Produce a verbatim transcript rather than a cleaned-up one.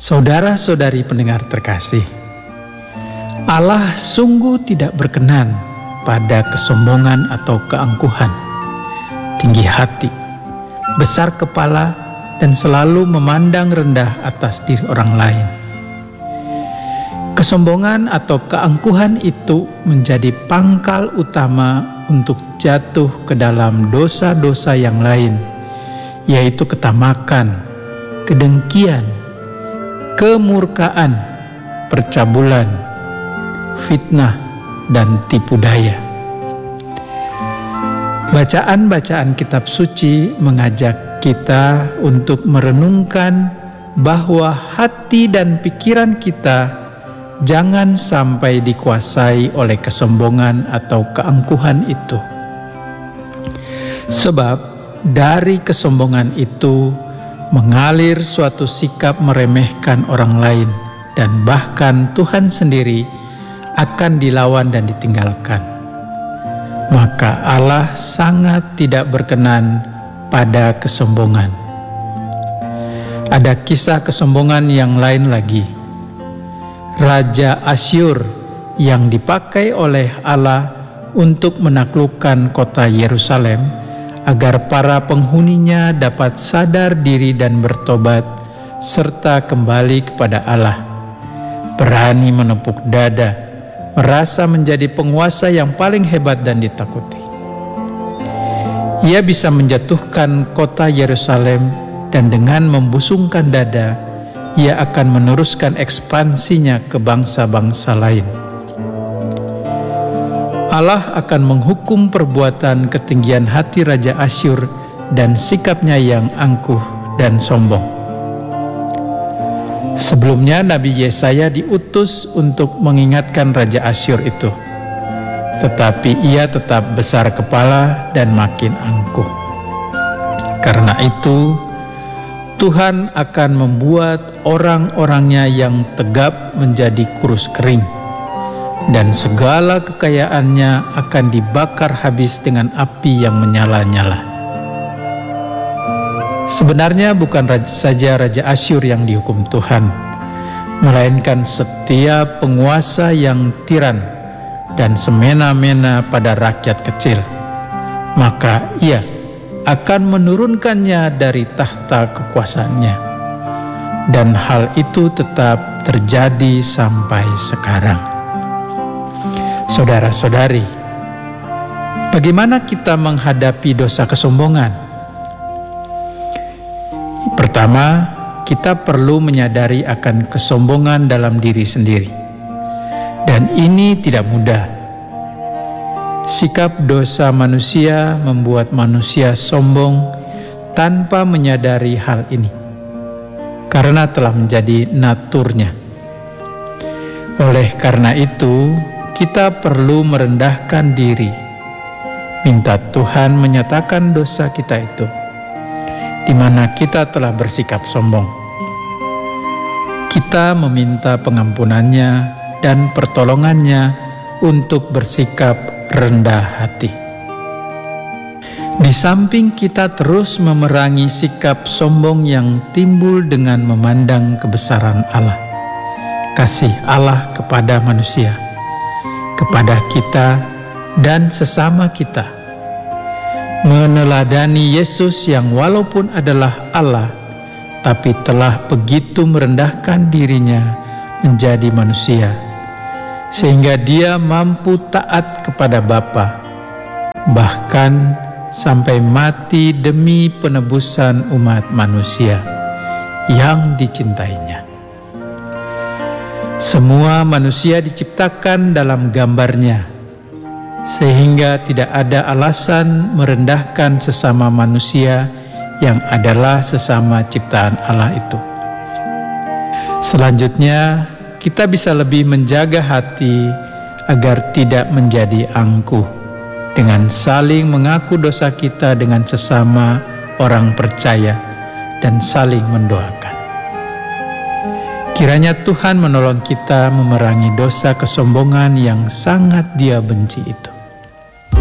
Saudara-saudari pendengar terkasih, Allah sungguh tidak berkenan pada kesombongan atau keangkuhan, tinggi hati, besar kepala, dan selalu memandang rendah atas diri orang lain. Kesombongan atau keangkuhan itu menjadi pangkal utama untuk jatuh ke dalam dosa-dosa yang lain, yaitu ketamakan, kedengkian, kemurkaan, percabulan, fitnah, dan tipu daya. Bacaan-bacaan kitab suci mengajak kita untuk merenungkan bahwa hati dan pikiran kita jangan sampai dikuasai oleh kesombongan atau keangkuhan itu. Sebab dari kesombongan itu mengalir suatu sikap meremehkan orang lain, dan bahkan Tuhan sendiri akan dilawan dan ditinggalkan. Maka Allah sangat tidak berkenan pada kesombongan. Ada kisah kesombongan yang lain lagi. Raja Asyur yang dipakai oleh Allah untuk menaklukkan kota Yerusalem agar para penghuninya dapat sadar diri dan bertobat serta kembali kepada Allah. Berani menepuk dada, merasa menjadi penguasa yang paling hebat dan ditakuti. Ia bisa menjatuhkan kota Yerusalem, dan dengan membusungkan dada, ia akan meneruskan ekspansinya ke bangsa-bangsa lain. Allah akan menghukum perbuatan ketinggian hati Raja Asyur dan sikapnya yang angkuh dan sombong. Sebelumnya Nabi Yesaya diutus untuk mengingatkan Raja Asyur itu, tetapi ia tetap besar kepala dan makin angkuh. Karena itu, Tuhan akan membuat orang-orangnya yang tegap menjadi kurus kering, dan segala kekayaannya akan dibakar habis dengan api yang menyala-nyala. Sebenarnya bukan raja, saja Raja Asyur yang dihukum Tuhan, melainkan setiap penguasa yang tiran dan semena-mena pada rakyat kecil. Maka ia akan menurunkannya dari tahta kekuasaannya, dan hal itu tetap terjadi sampai sekarang. Saudara-saudari, bagaimana kita menghadapi dosa kesombongan? Pertama, kita perlu menyadari akan kesombongan dalam diri sendiri. Dan ini tidak mudah. Sikap dosa manusia membuat manusia sombong tanpa menyadari hal ini, karena telah menjadi naturnya. Oleh karena itu, kita perlu merendahkan diri, minta Tuhan menyatakan dosa kita itu, di mana kita telah bersikap sombong. Kita meminta pengampunannya dan pertolongannya untuk bersikap rendah hati. Di samping kita terus memerangi sikap sombong yang timbul dengan memandang kebesaran Allah, kasih Allah kepada manusia, kepada kita dan sesama kita, meneladani Yesus yang walaupun adalah Allah, tapi telah begitu merendahkan dirinya menjadi manusia, sehingga dia mampu taat kepada Bapa, bahkan sampai mati demi penebusan umat manusia yang dicintainya. Semua manusia diciptakan dalam gambarnya, sehingga tidak ada alasan merendahkan sesama manusia yang adalah sesama ciptaan Allah itu. Selanjutnya, kita bisa lebih menjaga hati agar tidak menjadi angkuh, dengan saling mengaku dosa kita dengan sesama orang percaya dan saling mendoakan. Kiranya Tuhan menolong kita memerangi dosa kesombongan yang sangat Dia benci itu.